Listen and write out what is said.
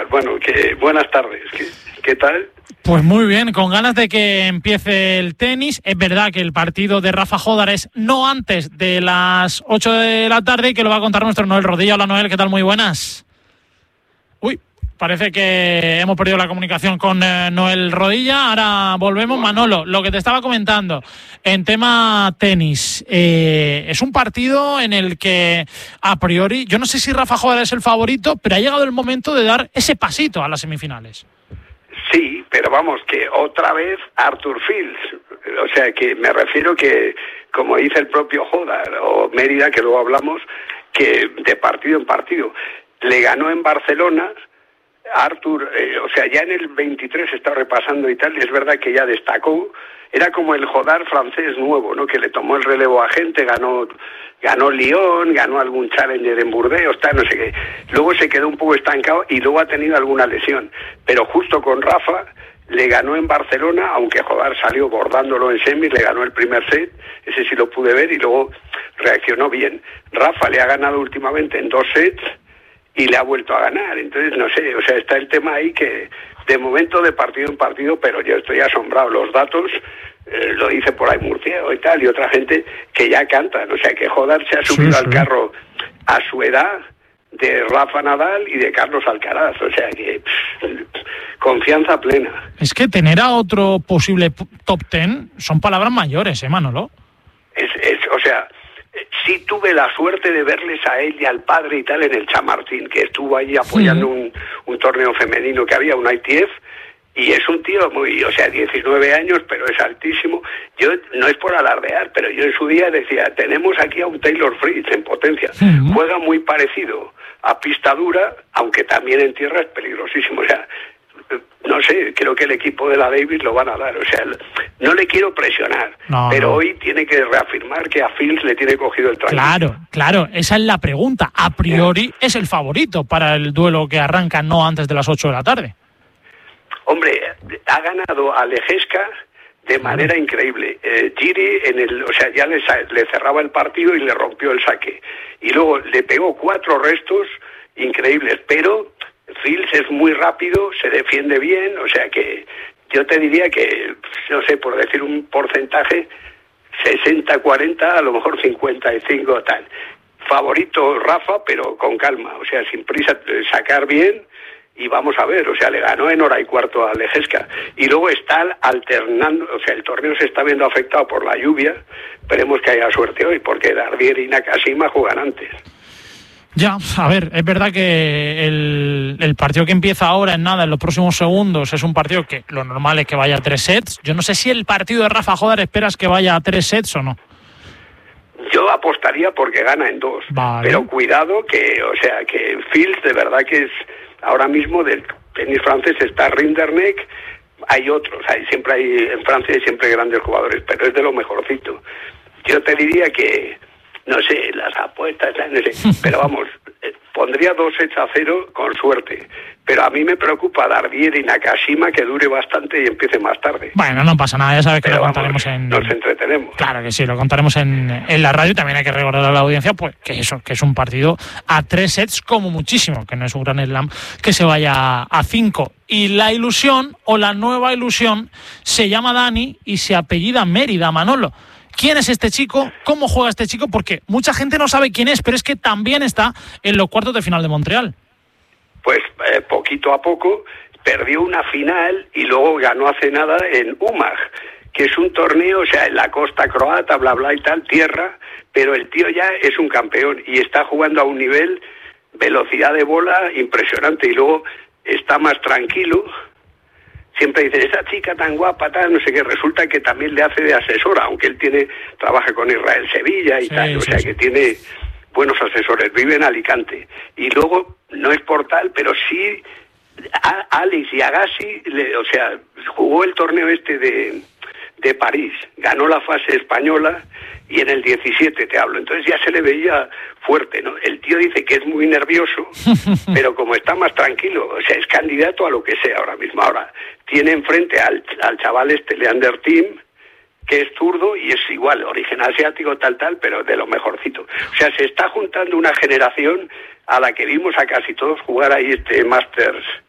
Bueno, buenas tardes. ¿Qué tal? Pues muy bien, con ganas de que empiece el tenis. Es verdad que el partido de Rafa Jódar es no antes de las 8 de la tarde y que lo va a contar nuestro Noel Rodilla. Hola Noel, ¿qué tal? Muy buenas. Uy, parece que hemos perdido la comunicación con Noel Rodilla. Ahora volvemos. Manolo, lo que te estaba comentando en tema tenis, es un partido en el que a priori, yo no sé si Rafa Jódar es el favorito, pero ha llegado el momento de dar ese pasito a las semifinales. Sí, pero vamos, que otra vez Arthur Fields. O sea, que me refiero que, como dice el propio Jódar o Mérida, que luego hablamos, que de partido en partido le ganó en Barcelona. Arthur, o sea, ya en el 23 está repasando y tal, y es verdad que ya destacó. Era como el Jódar francés nuevo, ¿no? Que le tomó el relevo a gente, ganó Lyon, ganó algún Challenger en Burdeos, tal, no sé qué. Luego se quedó un poco estancado y luego ha tenido alguna lesión. Pero justo con Rafa le ganó en Barcelona, aunque Jódar salió bordándolo en semis, le ganó el primer set, ese sí lo pude ver, y luego reaccionó bien. Rafa le ha ganado últimamente en 2 sets y le ha vuelto a ganar. Entonces, no sé, o sea, está el tema ahí que de momento de partido en partido, pero yo estoy asombrado. Los datos, lo dice por ahí Murciego y tal, y otra gente que ya cantan. O sea, que Jódar se ha subido al carro a su edad de Rafa Nadal y de Carlos Alcaraz. O sea, que confianza plena. Es que tener a otro posible top 10 son palabras mayores, Manolo. O sea, sí tuve la suerte de verles a él y al padre y tal en el Chamartín, que estuvo ahí apoyando un torneo femenino que había, un ITF, y es un tío muy, o sea, 19 años, pero es altísimo. Yo, no es por alardear, pero yo en su día decía, tenemos aquí a un Taylor Fritz en potencia. Juega muy parecido a pista dura, aunque también en tierra es peligrosísimo. O sea, no sé, creo que el equipo de la Davis lo van a dar. O sea, no le quiero presionar, pero hoy tiene que reafirmar que a Fields le tiene cogido el tranquilo. Claro, esa es la pregunta. A priori es el favorito para el duelo que arranca no antes de las 8 de la tarde. Hombre, ha ganado a Lejeska de manera increíble. Giri, o sea, ya le cerraba el partido y le rompió el saque. Y luego le pegó 4 restos increíbles, pero Fields es muy rápido, se defiende bien, o sea que yo te diría que, no sé, por decir un porcentaje, 60-40, a lo mejor 55 tal. Favorito Rafa, pero con calma, o sea, sin prisa, sacar bien, y vamos a ver, o sea, le ganó en hora y cuarto a Lejeska. Y luego está alternando, o sea, el torneo se está viendo afectado por la lluvia, esperemos que haya suerte hoy, porque Dardier y Nakashima juegan antes. Ya, a ver, es verdad que el partido que empieza ahora en los próximos segundos, es un partido que lo normal es que vaya a 3 sets. Yo no sé si el partido de Rafa Jódar esperas que vaya a 3 sets o no. Yo apostaría porque gana en 2, vale. Pero cuidado que, o sea, que Fields de verdad que es, ahora mismo del tenis francés está Rinderknecht, hay otros, en Francia hay siempre grandes jugadores, pero es de lo mejorcito. Yo te diría que, no sé, las apuestas, no sé, pero vamos, pondría 2-0 con suerte. Pero a mí me preocupa Dardier y Nakashima, que dure bastante y empiece más tarde. Bueno, no pasa nada, ya sabes que pero lo contaremos nos entretenemos. Claro que sí, lo contaremos en la radio. También hay que recordar a la audiencia pues que es un partido a 3 sets como muchísimo, que no es un gran slam que se vaya a 5. Y la ilusión, o la nueva ilusión, se llama Dani y se apellida Mérida, Manolo. ¿Quién es este chico? ¿Cómo juega este chico? Porque mucha gente no sabe quién es, pero es que también está en los cuartos de final de Montreal. Pues poquito a poco perdió una final y luego ganó hace nada en Umag, que es un torneo, o sea, en la costa croata, bla, bla y tal, tierra, pero el tío ya es un campeón y está jugando a un nivel, velocidad de bola impresionante, y luego está más tranquilo. Siempre dicen, esa chica tan guapa, tal, no sé qué, resulta que también le hace de asesora, aunque él trabaja con Israel Sevilla y tal, o sea que tiene buenos asesores, vive en Alicante. Y luego, no es por tal, pero sí, Alex y Agassi, o sea, jugó el torneo de París, ganó la fase española y en el 17 te hablo, entonces ya se le veía fuerte, ¿no? El tío dice que es muy nervioso, pero como está más tranquilo, o sea, es candidato a lo que sea ahora mismo. Ahora, tiene enfrente al chaval Leander Team, que es zurdo y es igual, origen asiático, tal, pero de lo mejorcito. O sea, se está juntando una generación a la que vimos a casi todos jugar ahí Masters